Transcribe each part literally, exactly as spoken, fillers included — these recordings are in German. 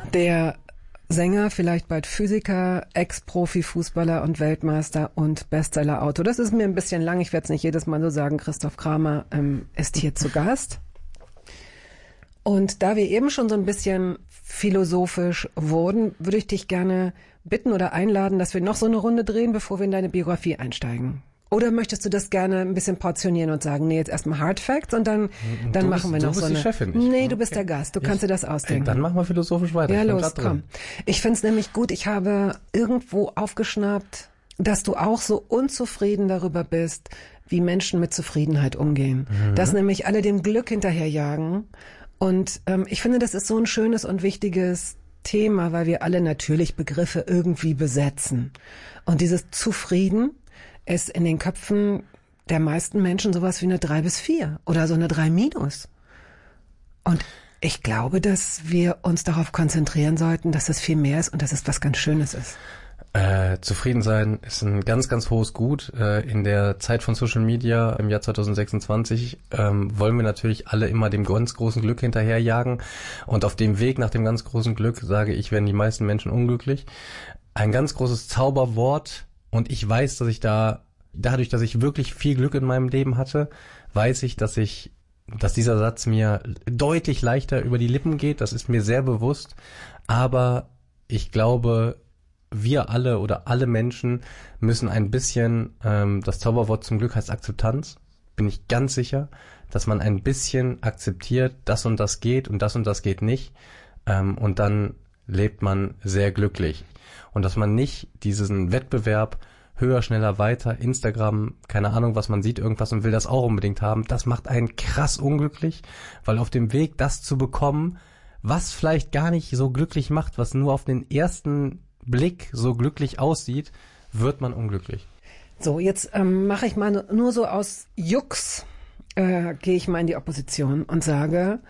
Der Sänger, vielleicht bald Physiker, Ex-Profi-Fußballer und Weltmeister und Bestseller-Autor. Das ist mir ein bisschen lang, ich werde es nicht jedes Mal so sagen. Christoph Kramer ähm, ist hier zu Gast. Und da wir eben schon so ein bisschen philosophisch wurden, würde ich dich gerne bitten oder einladen, dass wir noch so eine Runde drehen, bevor wir in deine Biografie einsteigen. Oder möchtest du das gerne ein bisschen portionieren und sagen, nee, jetzt erstmal Hard Facts und dann, dann du machen bist, wir noch du bist so eine... Die Chefin, nee, ich, du bist okay. der Gast, du ich, kannst dir das ausdenken. Dann machen wir philosophisch weiter. Ja, ich los, komm. Ich find's nämlich gut, ich habe irgendwo aufgeschnappt, dass du auch so unzufrieden darüber bist, wie Menschen mit Zufriedenheit umgehen. Mhm. Dass nämlich alle dem Glück hinterherjagen. Und ähm, ich finde, das ist so ein schönes und wichtiges Thema, weil wir alle natürlich Begriffe irgendwie besetzen. Und dieses Zufrieden ist in den Köpfen der meisten Menschen sowas wie eine drei bis vier oder so eine drei minus. Und ich glaube, dass wir uns darauf konzentrieren sollten, dass es viel mehr ist und dass es was ganz Schönes ist. Äh, zufrieden sein ist ein ganz, ganz hohes Gut. Äh, in der Zeit von Social Media im Jahr zwanzig sechsundzwanzig ähm, wollen wir natürlich alle immer dem ganz großen Glück hinterherjagen. Und auf dem Weg nach dem ganz großen Glück, sage ich, werden die meisten Menschen unglücklich. Ein ganz großes Zauberwort, und ich weiß, dass ich da, dadurch, dass ich wirklich viel Glück in meinem Leben hatte, weiß ich, dass ich, dass dieser Satz mir deutlich leichter über die Lippen geht. Das ist mir sehr bewusst. Aber ich glaube, wir alle oder alle Menschen müssen ein bisschen, ähm, das Zauberwort zum Glück heißt Akzeptanz, bin ich ganz sicher, dass man ein bisschen akzeptiert, das und das geht und das und das geht nicht, ähm, und dann lebt man sehr glücklich. Und dass man nicht diesen Wettbewerb höher, schneller, weiter, Instagram, keine Ahnung, was man sieht, irgendwas und will das auch unbedingt haben, das macht einen krass unglücklich, weil auf dem Weg, das zu bekommen, was vielleicht gar nicht so glücklich macht, was nur auf den ersten Blick so glücklich aussieht, wird man unglücklich. So, jetzt ähm, mache ich mal nur so aus Jux, äh, gehe ich mal in die Opposition und sage,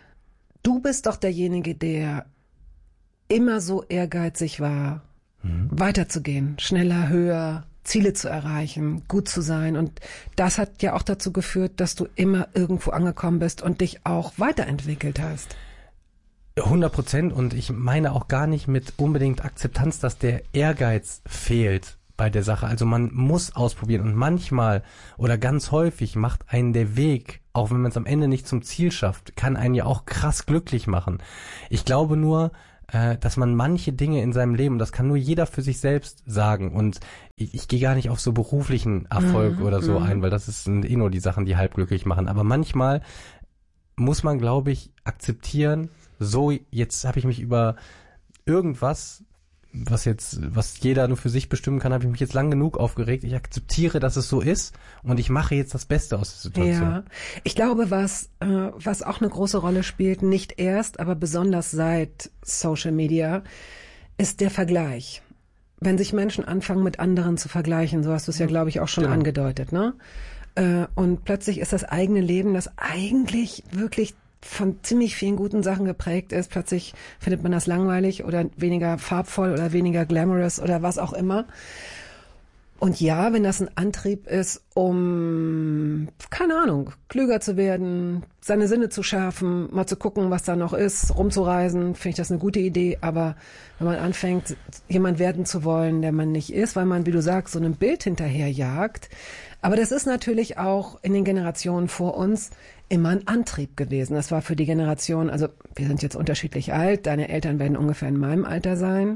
du bist doch derjenige, der immer so ehrgeizig war, mhm. weiterzugehen, schneller, höher, Ziele zu erreichen, gut zu sein. Und das hat ja auch dazu geführt, dass du immer irgendwo angekommen bist und dich auch weiterentwickelt hast. hundert Prozent, und ich meine auch gar nicht mit unbedingt Akzeptanz, dass der Ehrgeiz fehlt bei der Sache. Also man muss ausprobieren, und manchmal oder ganz häufig macht einen der Weg, auch wenn man es am Ende nicht zum Ziel schafft, kann einen ja auch krass glücklich machen. Ich glaube nur, äh, dass man manche Dinge in seinem Leben, das kann nur jeder für sich selbst sagen, und ich, ich gehe gar nicht auf so beruflichen Erfolg mhm, oder so mhm. ein, weil das sind eh nur die Sachen, die halb glücklich machen. Aber manchmal muss man, glaube ich, akzeptieren, so, jetzt habe ich mich über irgendwas, was jetzt, was jeder nur für sich bestimmen kann, habe ich mich jetzt lang genug aufgeregt. Ich akzeptiere, dass es so ist, und ich mache jetzt das Beste aus der Situation. Ja, ich glaube, was, äh, was auch eine große Rolle spielt, nicht erst, aber besonders seit Social Media, ist der Vergleich. Wenn sich Menschen anfangen, mit anderen zu vergleichen, so hast du es ja, glaube ich, auch schon genau. angedeutet, ne? Äh, und plötzlich ist das eigene Leben, das eigentlich wirklich von ziemlich vielen guten Sachen geprägt ist, plötzlich findet man das langweilig oder weniger farbvoll oder weniger glamorous oder was auch immer. Und ja, wenn das ein Antrieb ist, um, keine Ahnung, klüger zu werden, seine Sinne zu schärfen, mal zu gucken, was da noch ist, rumzureisen, finde ich das eine gute Idee. Aber wenn man anfängt, jemand werden zu wollen, der man nicht ist, weil man, wie du sagst, so einem Bild hinterherjagt. Aber das ist natürlich auch in den Generationen vor uns immer ein Antrieb gewesen. Das war für die Generation, also wir sind jetzt unterschiedlich alt, deine Eltern werden ungefähr in meinem Alter sein.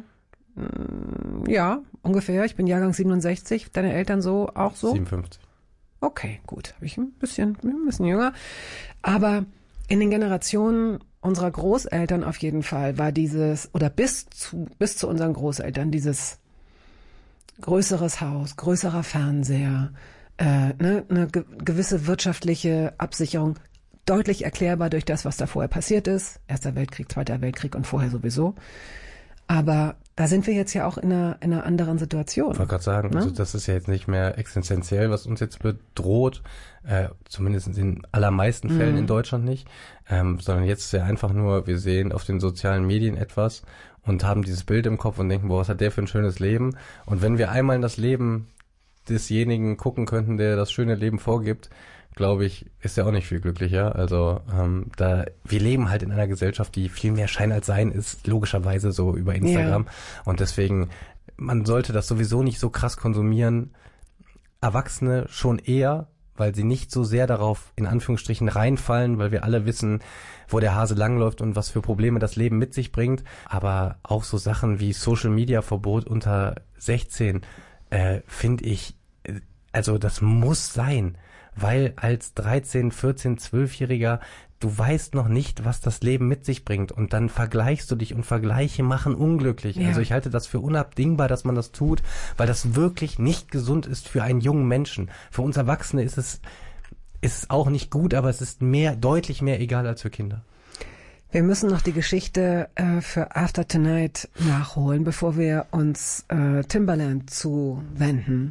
Ja, ungefähr. Ich bin Jahrgang siebenundsechzig. Deine Eltern so auch so? siebenundfünfzig. Okay, gut. Habe ich ein bisschen, ein bisschen jünger. Aber in den Generationen unserer Großeltern auf jeden Fall war dieses, oder bis zu, bis zu unseren Großeltern, dieses größeres Haus, größerer Fernseher, äh, ne, eine ge- gewisse wirtschaftliche Absicherung, deutlich erklärbar durch das, was da vorher passiert ist. Erster Weltkrieg, Zweiter Weltkrieg und vorher sowieso. Aber da sind wir jetzt ja auch in einer, in einer anderen Situation. Ich wollte gerade sagen, ne? Also das ist ja jetzt nicht mehr existenziell, was uns jetzt bedroht, äh, zumindest in den allermeisten Fällen mhm. in Deutschland nicht, ähm, sondern jetzt ist ja einfach nur, wir sehen auf den sozialen Medien etwas und haben dieses Bild im Kopf und denken, boah, was hat der für ein schönes Leben? Und wenn wir einmal in das Leben desjenigen gucken könnten, der das schöne Leben vorgibt, glaube ich, ist er auch nicht viel glücklicher. Also ähm, da wir leben halt in einer Gesellschaft, die viel mehr Schein als Sein ist, logischerweise so über Instagram. Ja. Und deswegen, man sollte das sowieso nicht so krass konsumieren. Erwachsene schon eher, weil sie nicht so sehr darauf in Anführungsstrichen reinfallen, weil wir alle wissen, wo der Hase langläuft und was für Probleme das Leben mit sich bringt. Aber auch so Sachen wie Social-Media-Verbot unter sechzehn äh, finde ich, also das muss sein, weil als dreizehn, vierzehn, zwölfjähriger du weißt noch nicht, was das Leben mit sich bringt und dann vergleichst du dich und Vergleiche machen unglücklich. Ja. Also ich halte das für unabdingbar, dass man das tut, weil das wirklich nicht gesund ist für einen jungen Menschen. Für uns Erwachsene ist es, ist es auch nicht gut, aber es ist mehr, deutlich mehr egal als für Kinder. Wir müssen noch die Geschichte äh, für After Tonight nachholen, bevor wir uns äh, Timbaland zuwenden.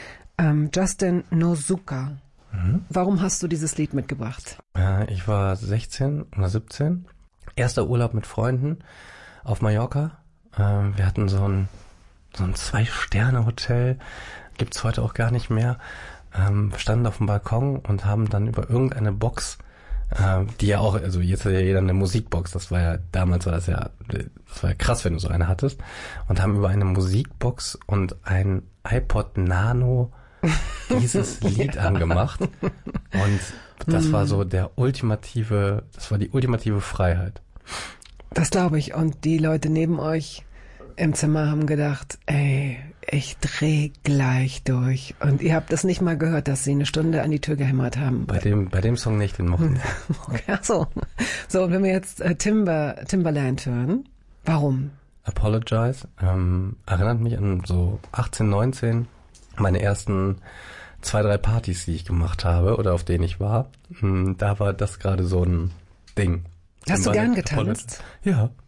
Ähm, Justin Nozuka. Mhm. Warum hast du dieses Lied mitgebracht? Äh, ich war sechzehn oder siebzehn. Erster Urlaub mit Freunden auf Mallorca. Ähm, wir hatten so ein, so ein Zwei-Sterne-Hotel. Gibt's heute auch gar nicht mehr. Ähm, standen auf dem Balkon und haben dann über irgendeine Box, äh, die ja auch, also jetzt hat ja jeder eine Musikbox. Das war ja, damals war das ja, das war ja krass, wenn du so eine hattest. Und haben über eine Musikbox und ein iPod Nano dieses Lied ja. angemacht und das war so der ultimative, das war die ultimative Freiheit. Das glaube ich. Und die Leute neben euch im Zimmer haben gedacht, ey, ich dreh gleich durch. Und ihr habt es nicht mal gehört, dass sie eine Stunde an die Tür gehämmert haben. Bei dem, bei dem Song nicht, den mochten sie. Okay, ach so. So, und wenn wir jetzt äh, Timber, Timbaland hören, warum? Apologize, ähm, erinnert mich an so achtzehn, neunzehn, meine ersten zwei, drei Partys, die ich gemacht habe oder auf denen ich war, da war das gerade so ein Ding. Hast du gern getanzt? Ja.